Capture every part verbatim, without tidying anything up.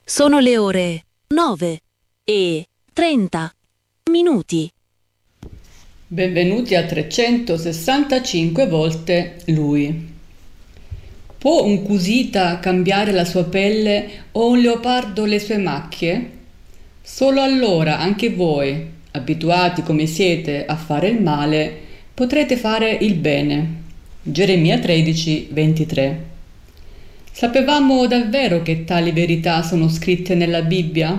Sono le ore nove e trenta minuti. Benvenuti a trecentosessantacinque volte lui. Può un cusita cambiare la sua pelle o un leopardo le sue macchie? Solo allora anche voi, abituati come siete a fare il male, potrete fare il bene. Geremia tredici, ventitré. Sapevamo davvero che tali verità sono scritte nella Bibbia?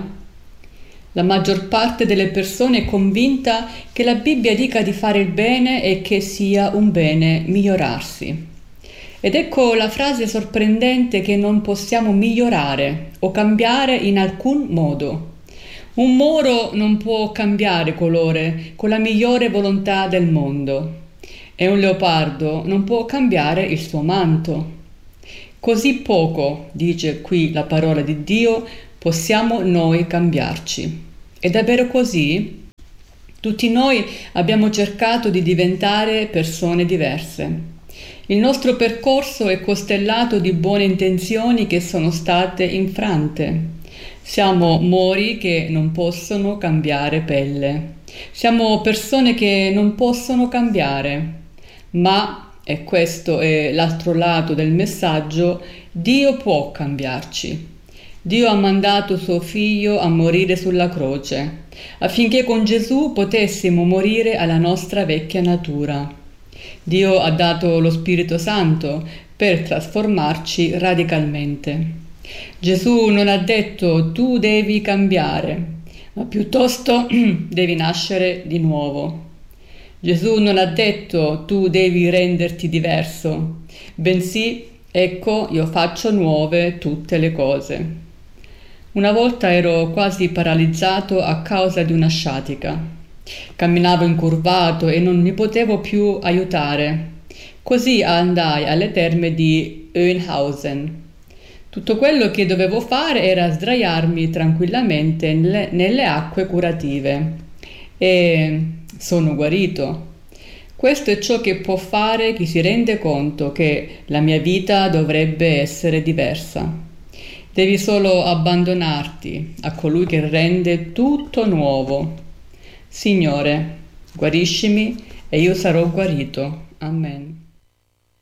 La maggior parte delle persone è convinta che la Bibbia dica di fare il bene e che sia un bene migliorarsi. Ed ecco la frase sorprendente che non possiamo migliorare o cambiare in alcun modo. Un moro non può cambiare colore con la migliore volontà del mondo e un leopardo non può cambiare il suo manto. Così poco, dice qui la parola di Dio, possiamo noi cambiarci. È davvero così? Tutti noi abbiamo cercato di diventare persone diverse. Il nostro percorso è costellato di buone intenzioni che sono state infrante. Siamo mori che non possono cambiare pelle. Siamo persone che non possono cambiare. Ma, e questo è l'altro lato del messaggio, Dio può cambiarci. Dio ha mandato suo figlio a morire sulla croce, affinché con Gesù potessimo morire alla nostra vecchia natura. Dio ha dato lo Spirito Santo per trasformarci radicalmente. Gesù non ha detto tu devi cambiare, ma piuttosto devi nascere di nuovo. Gesù non ha detto tu devi renderti diverso, bensì ecco io faccio nuove tutte le cose. Una volta ero quasi paralizzato a causa di una sciatica. Camminavo incurvato e non mi potevo più aiutare. Così andai alle terme di Oenhausen. Tutto quello che dovevo fare era sdraiarmi tranquillamente nelle, nelle acque curative. E sono guarito. Questo è ciò che può fare chi si rende conto che la mia vita dovrebbe essere diversa. Devi solo abbandonarti a colui che rende tutto nuovo. Signore, guariscimi e io sarò guarito. Amen.